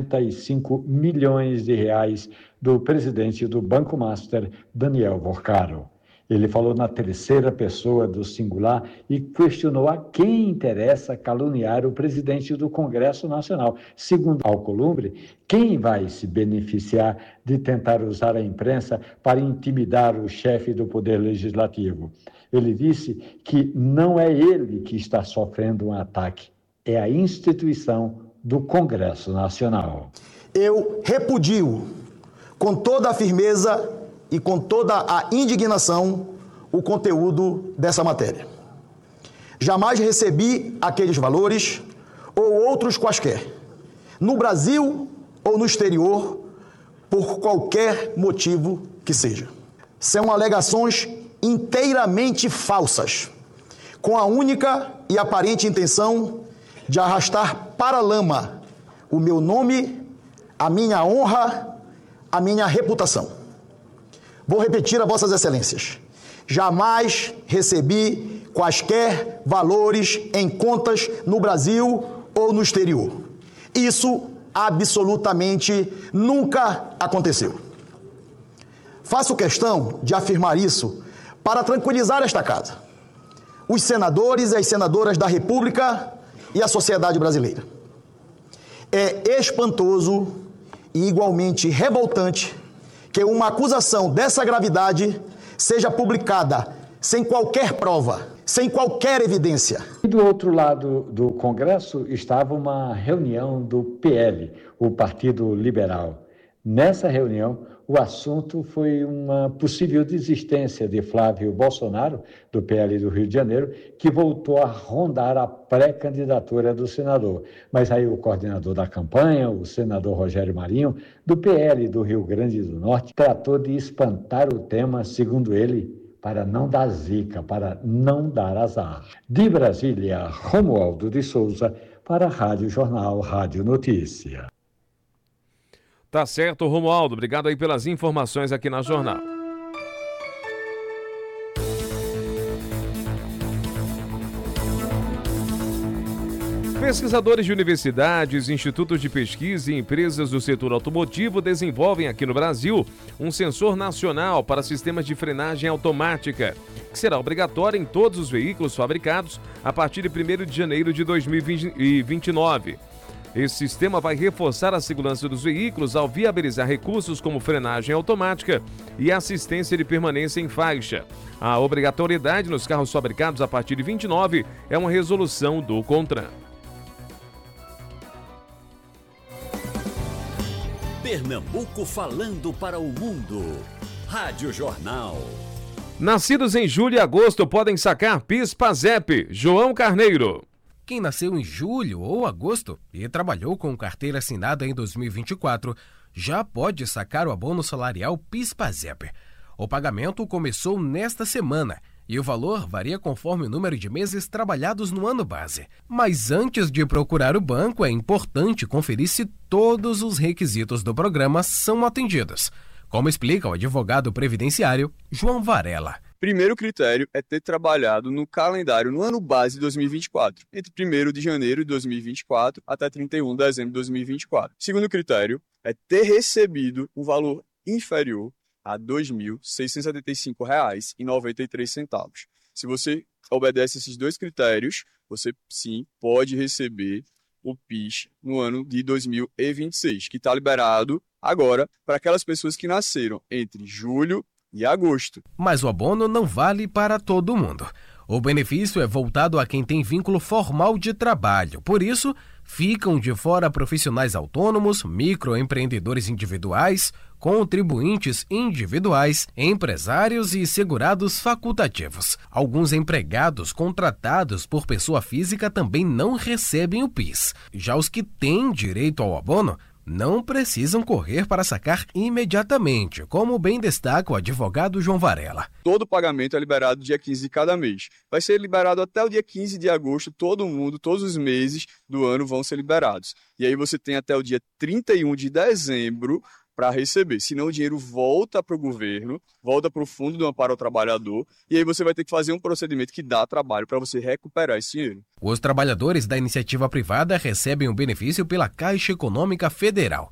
R$ 55 milhões do presidente do Banco Master, Daniel Vorcaro. Ele falou na terceira pessoa do singular e questionou a quem interessa caluniar o presidente do Congresso Nacional. Segundo Alcolumbre, quem vai se beneficiar de tentar usar a imprensa para intimidar o chefe do Poder Legislativo? Ele disse que não é ele que está sofrendo um ataque, é a instituição do Congresso Nacional. Eu repudio com toda a firmeza e com toda a indignação o conteúdo dessa matéria. Jamais recebi aqueles valores ou outros quaisquer, no Brasil ou no exterior, por qualquer motivo que seja. São alegações inteiramente falsas, com a única e aparente intenção de arrastar para a lama o meu nome, a minha honra, a minha reputação. Vou repetir a vossas excelências. Jamais recebi quaisquer valores em contas no Brasil ou no exterior. Isso absolutamente nunca aconteceu. Faço questão de afirmar isso para tranquilizar esta casa, os senadores e as senadoras da República e a sociedade brasileira. É espantoso e igualmente revoltante que uma acusação dessa gravidade seja publicada sem qualquer prova, sem qualquer evidência. E do outro lado do Congresso estava uma reunião do PL, o Partido Liberal. Nessa reunião, o assunto foi uma possível desistência de Flávio Bolsonaro, do PL do Rio de Janeiro, que voltou a rondar a pré-candidatura do senador. Mas aí o coordenador da campanha, o senador Rogério Marinho, do PL do Rio Grande do Norte, tratou de espantar o tema, segundo ele, para não dar zica, para não dar azar. De Brasília, Romualdo de Souza, para a Rádio Jornal, Rádio Notícia. Tá certo, Romualdo. Obrigado aí pelas informações aqui na Jornal. Pesquisadores de universidades, institutos de pesquisa e empresas do setor automotivo desenvolvem aqui no Brasil um sensor nacional para sistemas de frenagem automática, que será obrigatório em todos os veículos fabricados a partir de 1º de janeiro de 2029. Esse sistema vai reforçar a segurança dos veículos ao viabilizar recursos como frenagem automática e assistência de permanência em faixa. A obrigatoriedade nos carros fabricados a partir de 29 é uma resolução do CONTRAN. Pernambuco falando para o mundo. Rádio Jornal. Nascidos em julho e agosto podem sacar PIS/PASEP. João Carneiro. Quem nasceu em julho ou agosto e trabalhou com carteira assinada em 2024 já pode sacar o abono salarial PIS/PASEP. O pagamento começou nesta semana e o valor varia conforme o número de meses trabalhados no ano base. Mas antes de procurar o banco, é importante conferir se todos os requisitos do programa são atendidos, como explica o advogado previdenciário João Varela. Primeiro critério é ter trabalhado no calendário no ano base de 2024, entre 1º de janeiro de 2024 até 31 de dezembro de 2024. Segundo critério é ter recebido um valor inferior a R$ 2.675,93. Se você obedece esses dois critérios, você sim pode receber o PIS no ano de 2026, que está liberado agora para aquelas pessoas que nasceram entre julho e agosto. Mas o abono não vale para todo mundo. O benefício é voltado a quem tem vínculo formal de trabalho. Por isso, ficam de fora profissionais autônomos, microempreendedores individuais, contribuintes individuais, empresários e segurados facultativos. Alguns empregados contratados por pessoa física também não recebem o PIS. Já os que têm direito ao abono não precisam correr para sacar imediatamente, como bem destaca o advogado João Varela. Todo pagamento é liberado dia 15 de cada mês. Vai ser liberado até o dia 15 de agosto, todo mundo, todos os meses do ano vão ser liberados. E aí você tem até o dia 31 de dezembro para receber. Senão o dinheiro volta para o governo, volta para o Fundo do Amparo ao Trabalhador, e aí você vai ter que fazer um procedimento que dá trabalho para você recuperar esse dinheiro. Os trabalhadores da iniciativa privada recebem o benefício pela Caixa Econômica Federal.